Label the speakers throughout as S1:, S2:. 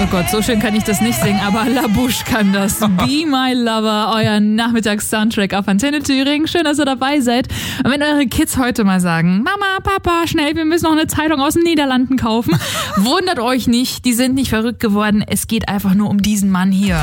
S1: Oh Gott, so schön kann ich das nicht singen, aber La Bouche kann das. Be My Lover, euer Nachmittags-Soundtrack auf Antenne Thüringen. Schön, dass ihr dabei seid. Und wenn eure Kids heute mal sagen, Mama, Papa, schnell, wir müssen noch eine Zeitung aus den Niederlanden kaufen, wundert euch nicht, die sind nicht verrückt geworden. Es geht einfach nur um diesen Mann hier.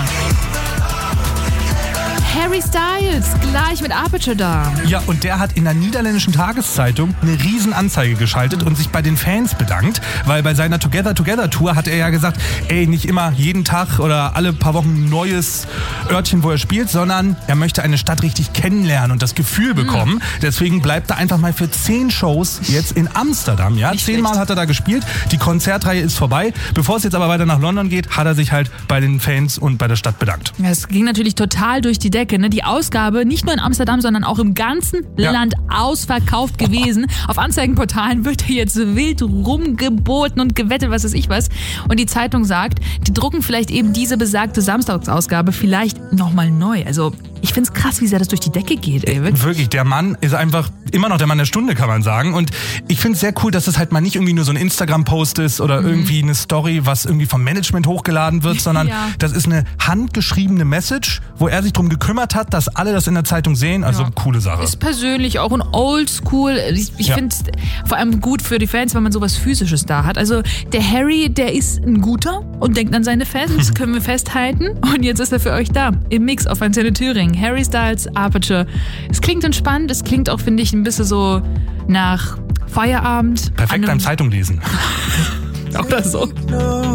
S1: Harry Styles, gleich mit Aperture da.
S2: Ja, und der hat in der niederländischen Tageszeitung eine Riesenanzeige geschaltet und sich bei den Fans bedankt, weil bei seiner Together-Together-Tour hat er ja gesagt, ey, nicht immer jeden Tag oder alle paar Wochen ein neues Örtchen, wo er spielt, sondern er möchte eine Stadt richtig kennenlernen und das Gefühl bekommen. Deswegen bleibt er einfach mal für 10 Shows jetzt in Amsterdam. Ja, 10-mal hat er da gespielt, die Konzertreihe ist vorbei. Bevor es jetzt aber weiter nach London geht, hat er sich halt bei den Fans und bei der Stadt bedankt.
S1: Ja, es ging natürlich total durch die Decke. Ne? Die Ausgabe nicht nur in Amsterdam, sondern auch im ganzen Land ausverkauft gewesen. Auf Anzeigenportalen wird er jetzt wild rumgeboten und gewettet, was weiß ich was. Und die Zeitung sagt, die drucken vielleicht eben diese besagte Samstagsausgabe vielleicht nochmal neu. Also ich find's krass, wie sehr das durch die Decke geht. Ey.
S2: Wirklich, der Mann ist einfach immer noch der Mann der Stunde, kann man sagen. Und ich find's sehr cool, dass das halt mal nicht irgendwie nur so ein Instagram-Post ist oder irgendwie eine Story, was irgendwie vom Management hochgeladen wird, sondern das ist eine handgeschriebene Message, wo er sich drum gekümmert hat, dass alle das in der Zeitung sehen. Also coole Sache.
S1: Ist persönlich auch ein Oldschool. Ich finde es vor allem gut für die Fans, wenn man sowas Physisches da hat. Also der Harry, der ist ein guter und denkt an seine Fans. Das können wir festhalten. Und jetzt ist er für euch da. Im Mix auf Antenne Thüringen. Harry Styles, Aperture. Es klingt entspannt. Es klingt auch, finde ich, ein bisschen so nach Feierabend.
S2: Perfekt beim Zeitung lesen.
S1: Oder so.